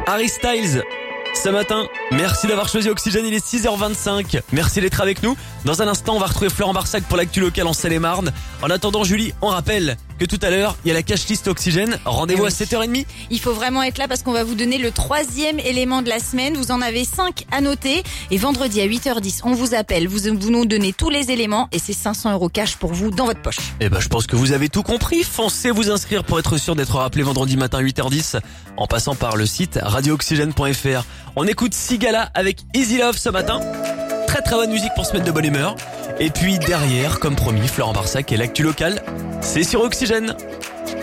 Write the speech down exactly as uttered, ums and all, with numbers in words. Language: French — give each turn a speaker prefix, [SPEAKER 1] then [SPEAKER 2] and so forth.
[SPEAKER 1] Harry Styles. Ce matin, merci d'avoir choisi Oxygène, il est six heures vingt-cinq. Merci d'être avec nous. Dans un instant, on va retrouver Florent Barsac pour l'actu locale en Seine-et-Marne. En attendant, Julie, on rappelle que tout à l'heure, il y a la cash list Oxygène. Rendez-vous
[SPEAKER 2] oui.
[SPEAKER 1] à sept heures trente.
[SPEAKER 2] Il faut vraiment être là parce qu'on va vous donner le troisième élément de la semaine. Vous en avez cinq à noter. Et vendredi à huit heures dix, on vous appelle. Vous, vous nous donnez tous les éléments et c'est cinq cents euros cash pour vous dans votre poche.
[SPEAKER 1] Eh ben, je pense que vous avez tout compris. Foncez vous inscrire pour être sûr d'être rappelé vendredi matin à huit heures dix en passant par le site radio oxygène point f r. On écoute Sigala avec Easy Love ce matin. Très très bonne musique pour se mettre de bonne humeur. Et puis derrière, comme promis, Florent Barsac et l'actu locale, c'est sur Oxygène.